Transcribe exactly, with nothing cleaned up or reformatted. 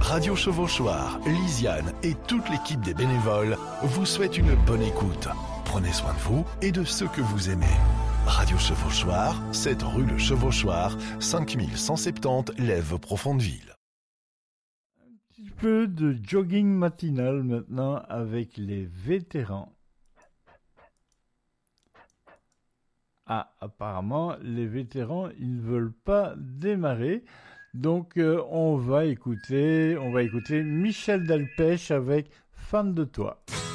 Radio Chevauchoir, Lisiane et toute l'équipe des bénévoles vous souhaitent une bonne écoute. Prenez soin de vous et de ceux que vous aimez. Radio Chevauchoir, sept rue Le Chevauchoir, cinq mille cent soixante-dix Lèves Profondeville. Un petit peu de jogging matinal maintenant avec les vétérans. Ah, apparemment, les vétérans, ils ne veulent pas démarrer. Donc, euh, on va écouter, on va écouter Michel Delpech avec Fan de toi.